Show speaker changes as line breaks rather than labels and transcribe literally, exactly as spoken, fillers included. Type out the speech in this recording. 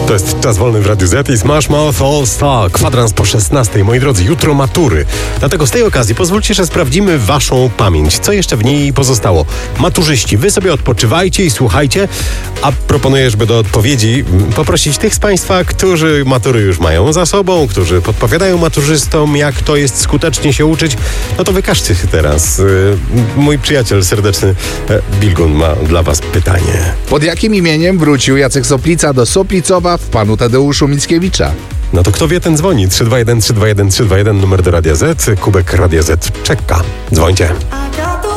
To jest czas wolny w Radiu Z i Smash Mouth All Star. Kwadrans po szesnastej. Moi drodzy, jutro matury. Dlatego z tej okazji pozwólcie, że sprawdzimy waszą pamięć. Co jeszcze w niej pozostało? Maturzyści, wy sobie odpoczywajcie i słuchajcie, a proponuję, żeby do odpowiedzi poprosić tych z państwa, którzy matury już mają za sobą, którzy podpowiadają maturzystom, jak to jest skutecznie się uczyć. No to wykażcie się teraz. Mój przyjaciel serdeczny Bilgun ma dla was pytanie.
Pod jakim imieniem wrócił Jacek Soplica do Soplicowa w panu Tadeuszu Mickiewicza?
No to kto wie, ten dzwoni. trzy dwa jeden, trzy dwa jeden, trzy dwa jeden, numer do Radia Z. Kubek Radia Z czeka. Dzwońcie.